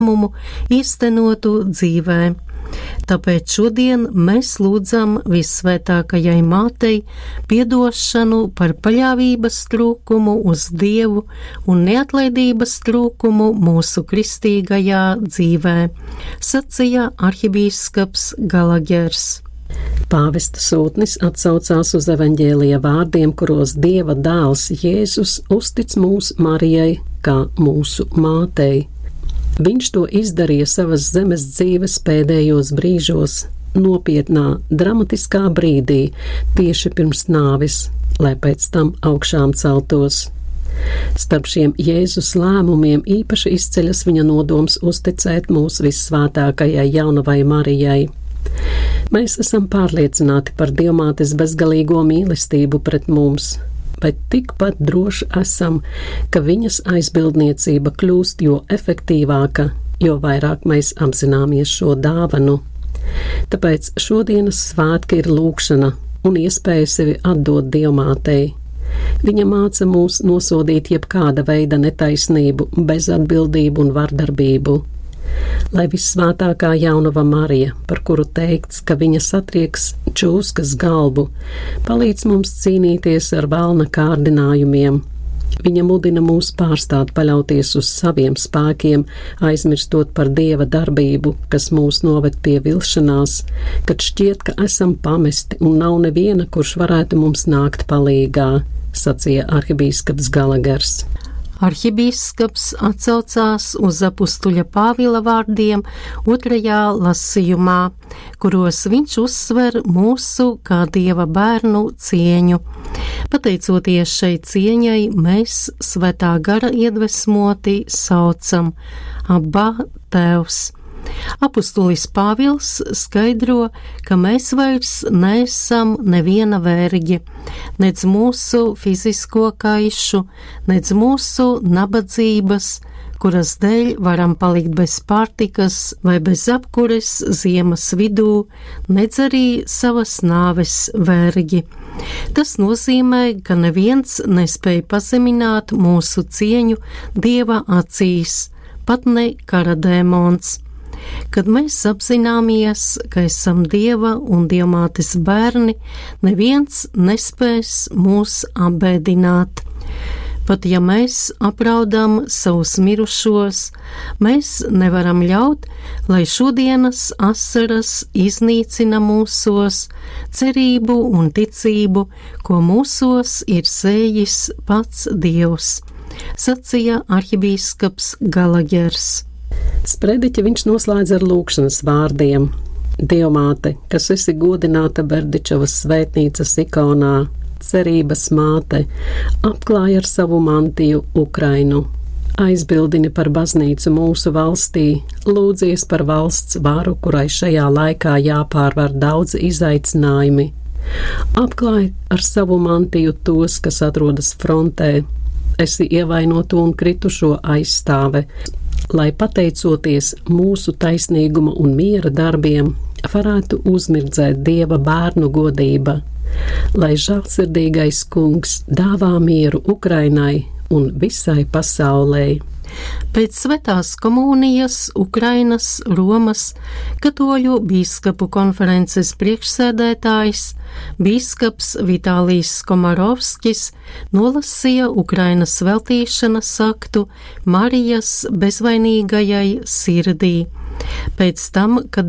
īstenotu dzīvē. Tāpēc šodien mēs lūdzam Vissvētākajai Mātei piedošanu par paļāvības trūkumu uz Dievu un neatlaidības trūkumu mūsu kristīgajā dzīvē, sacīja arhibīskaps Galagers. Pāvesta sūtnis atsaucās uz evaņģēlija vārdiem, kuros Dieva dēls Jēzus uztic mūs Marijai kā mūsu mātei. Viņš to izdarīja savas zemes dzīves pēdējos brīžos, nopietnā, dramatiskā brīdī, tieši pirms nāves, lai pēc tam augšām celtos. Starp šiem Jēzus lēmumiem īpaši izceļas viņa nodoms uzticēt mūs Vissvētākajai Jaunavai Marijai. Mēs esam pārliecināti par Dievmātes bezgalīgo mīlestību pret mums, bet tikpat droši esam, ka viņas aizbildniecība kļūst jo efektīvāka, jo vairāk mēs apzināmies šo dāvanu. Tāpēc šodienas svētki ir lūgšana un iespēja sevi atdot Dievmātei. Viņa māca mūs nosodīt jebkāda veida netaisnību, bezatbildību un vardarbību. Lai Vissvētākā Jaunava Marija, par kuru teikts, ka viņa satrieks čūskas galvu, palīdz mums cīnīties ar velna kārdinājumiem. Viņa mudina mūs pārstāt paļauties uz saviem spēkiem, aizmirstot par Dieva darbību, kas mūs noved pie vilšanās, kad šķiet, ka esam pamesti un nav neviena, kurš varētu mums nākt palīgā, sacīja arhibīskaps Galagers. Arhibīskaps atsaucās uz apustuļa Pāvila vārdiem 2. lasījumā, kuros viņš uzsver mūsu kā Dieva bērnu cieņu. Pateicoties šai cieņai, mēs Svētā gara iedvesmoti saucam Abba, Tēvs. Apustulis Pāvils skaidro, ka mēs vairs neesam neviena vergi, nec mūsu fizisko kaišu, nec mūsu nabadzības, kuras dēļ varam palikt bez pārtikas vai bez apkures ziemas vidū, nec arī savas nāves vergi. Tas nozīmē, ka neviens nespēj pazemināt mūsu cieņu Dieva acīs, pat ne kara dēmons. Kad mēs apzināmies, ka esam Dieva un Dievmātes bērni, neviens nespēs mūs apbēdināt. Pat ja mēs apraudam savus mirušos, mēs nevaram ļaut, lai šodienas asaras iznīcina mūsos cerību un ticību, ko mūsos ir sējis pats Dievs, sacīja arhibīskaps Galagers. Sprediķi viņš noslēdz ar lūgšanas vārdiem. Dievmāte, kas esi godināta Berdičevas svētnīcas ikonā, cerības māte, apklāj ar savu mantiju Ukrainu. Aizbildini par baznīcu mūsu valstī, lūdzies par valsts varu, kurai šajā laikā jāpārvar daudz izaicinājumi. Apklāj ar savu mantiju tos, kas atrodas frontē, esi ievainoto un kritušo aizstāve, lai pateicoties mūsu taisnīguma un miera darbiem, varētu uzmirdzēt Dieva bērnu godība, lai žēlsirdīgais kungs dāvā mieru Ukrainai un visai pasaulē. Pēc svētās komunijas Ukrainas Romas katoļu bīskapu konferences priekšsēdētājs bīskaps Vitālijs Komarovskis nolasīja Ukrainas veltīšanas aktu Marijas bezvainīgajai sirdī. Pēc tam, kad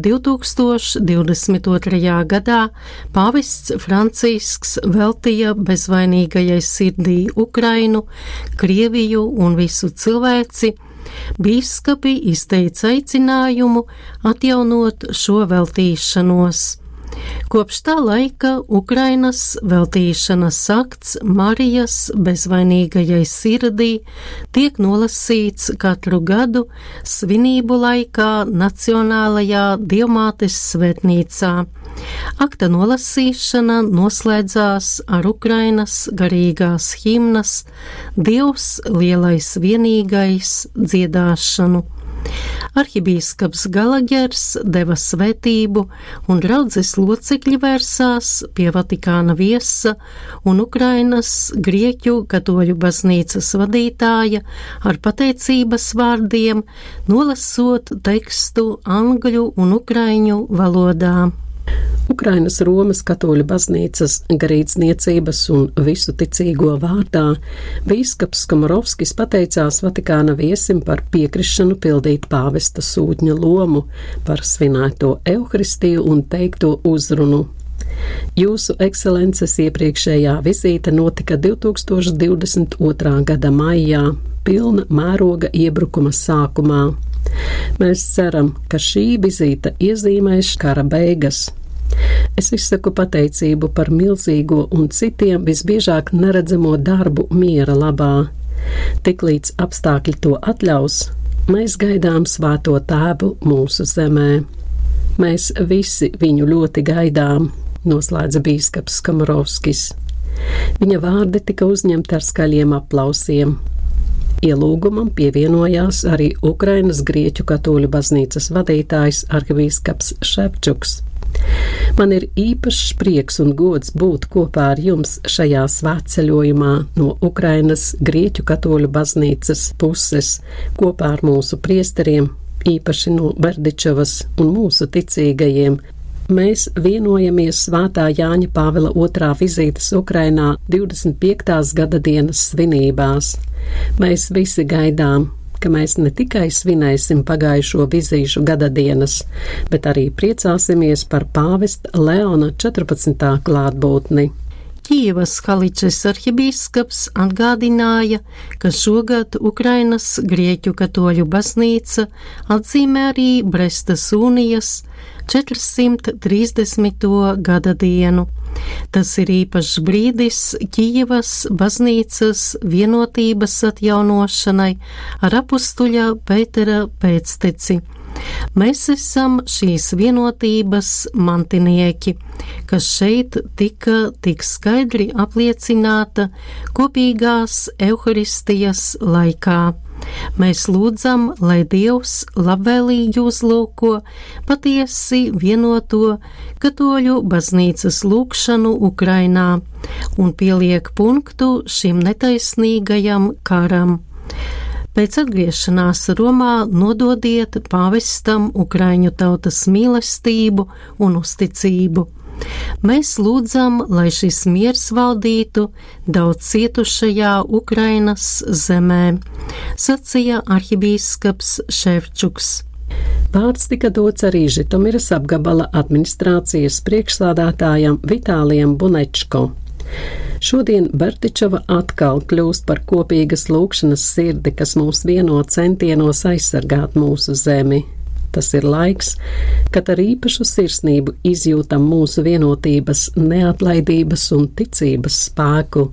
2022. gadā pāvests Francisks veltīja bezvainīgajai sirdī Ukrainu, Krieviju un visu cilvēci, bīskapi izteica aicinājumu atjaunot šo veltīšanos. Kopš tā laika Ukrainas veltīšanas akts Marijas bezvainīgajai sirdī tiek nolasīts katru gadu svinību laikā Nacionālajā Dievmātes svētnīcā. Akta nolasīšana noslēdzās ar Ukrainas garīgās himnas Dievs lielais vienīgais dziedāšanu. Arhibīskaps Galagers deva svētību, un draudzes locekļi vērsās pie Vatikāna viesa un Ukrainas Grieķu katoļu baznīcas vadītāja ar pateicības vārdiem, nolasot tekstu angļu un ukraiņu valodā. Ukrainas Romas katoļu baznīcas garīdzniecības un visu ticīgo vārdā bīskaps Komorovskis pateicās Vatikāna viesim par piekrišanu pildīt pāvesta sūtņa lomu, par svinēto Euharistiju un teikto uzrunu. Jūsu ekscelences iepriekšējā vizīte notika 2022. gada maijā, pilna mēroga iebrukuma sākumā. Mēs ceram, ka šī vizīte iezīmēs kara beigas. Es izsaku pateicību par milzīgo un citiem visbiežāk neredzamo darbu miera labā. Tiklīdz apstākļi to atļaus, mēs gaidām Svēto Tēvu mūsu zemē. Mēs visi viņu ļoti gaidām, noslēdza bīskaps Komorovskis. Viņa vārdi tika uzņemti ar skaļiem aplausiem. Ielūgumam pievienojās arī Ukrainas Grieķu katoļu baznīcas vadītājs arhibīskaps Ševčuks. Man ir īpašs prieks un gods būt kopā ar jums šajā svētceļojumā no Ukrainas Grieķu katoļu baznīcas puses, kopā ar mūsu priesteriem, īpaši no Berdičevas un mūsu ticīgajiem. Mēs vienojamies Svētā Jāņa Pāvila II vizītes Ukrainā 25. gada dienas svinībās. Mēs visi gaidām, ka mēs ne tikai svinēsim pagājušo vizīšu gada dienas, bet arī priecāsimies par pāvesta Leona 14. klātbūtni. Kijevas Haličes arhibīskaps atgādināja, ka šogad Ukrainas Grieķu katoļu baznīca atzīmē arī Brestas unijas 430. gada dienu. Tas ir īpašs brīdis Kijevas baznīcas vienotības atjaunošanai ar apustuļa Pētera pēcteci. Mēs esam šīs vienotības mantinieki, kas šeit tika tik skaidri apliecināta kopīgās Euharistijas laikā. Mēs lūdzam, lai Dievs labvēlīgi uzlūko patiesi vienoto katoļu baznīcas lūgšanu Ukrainā un pieliek punktu šim netaisnīgajam karam. Pēc atgriešanās Romā nododiet pāvestam Ukraiņu tautas mīlestību un uzticību. Mēs lūdzam, lai šis miers valdītu daudz cietušajā Ukrainas zemē, sacīja arhibīskaps Ševčuks. Vārds tika dots arī Žitomiras apgabala administrācijas priekšsādātājam Vitālijam Bunečko. Šodien Berdičeva atkal kļūst par kopīgas lūgšanas sirdi, kas mūs vieno centienos aizsargāt mūsu zemi. Tas ir laiks, kad ar īpašu sirsnību izjūtam mūsu vienotības, neatlaidības un ticības spēku.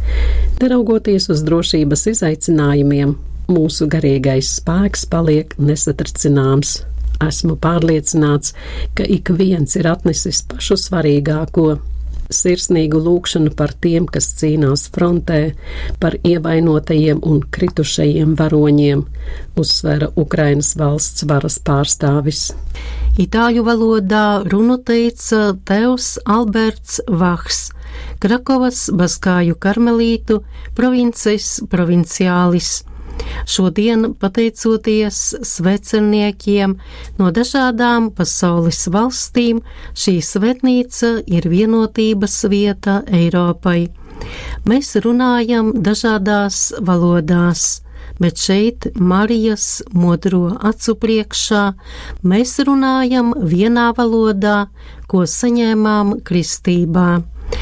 Neraugoties uz drošības izaicinājumiem, mūsu garīgais spēks paliek nesatricināms. Esmu pārliecināts, ka ik viens ir atnesis pašu svarīgāko – sirsnīgu lūgšanu par tiem, kas cīnās frontē, par ievainotajiem un kritušajiem varoņiem, uzsvēra Ukrainas valsts varas pārstāvis. Itāļu valodā runu teica Tevs Alberts Vahs, Krakovas Baskāju karmelītu provinces provinciālis. Šodien, pateicoties svecerniekiem no dažādām pasaules valstīm, šī svētnīca ir vienotības vieta Eiropai. Mēs runājam dažādās valodās, bet šeit Marijas modro acu priekšā mēs runājam vienā valodā, ko saņēmām kristībā,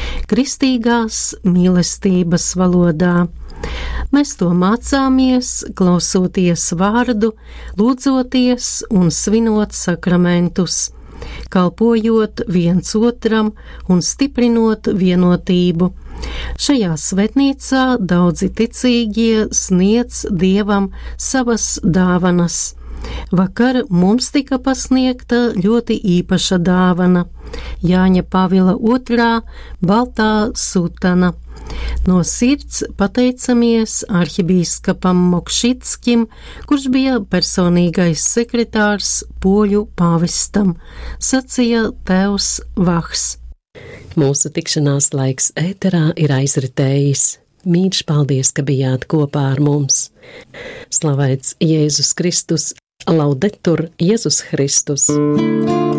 kristīgās mīlestības valodā. Mēs to mācāmies, klausoties vārdu, lūdzoties un svinot sakramentus, kalpojot viens otram un stiprinot vienotību. Šajā svētnīcā daudzi ticīgie sniedz Dievam savas dāvanas. Vakar mums tika pasniegta ļoti īpaša dāvana – Jāņa Pavila II baltā sutana. No sirds pateicamies arhibīskapam Mokšickim, kurš bija personīgais sekretārs poļu pāvestam, sacīja tēvs Vahs. Mūsu tikšanās laiks ēterā ir aizritējis. Mīļš paldies, ka bijāt kopā ar mums. Slavēts Jēzus Kristus, laudetur Jēzus Kristus.